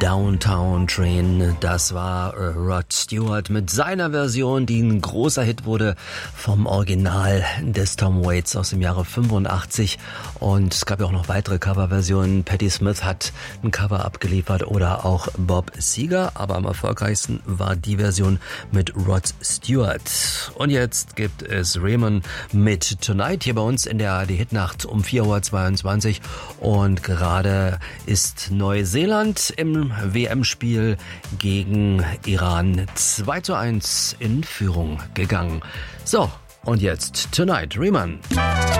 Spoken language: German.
Downtown Train, das war Rod Stewart mit seiner Version, die ein großer Hit wurde vom Original des Tom Waits aus dem Jahre 85. Und es gab ja auch noch weitere Coverversionen. Patti Smith hat ein Cover abgeliefert oder auch Bob Seger, aber am erfolgreichsten war die Version mit Rod Stewart. Und jetzt gibt es Raymond mit Tonight hier bei uns in der ARD-Hitnacht um 4:22 Uhr. Und gerade ist Neuseeland im WM-Spiel gegen Iran 2:1 in Führung gegangen. So, und jetzt Tonight, Riemann.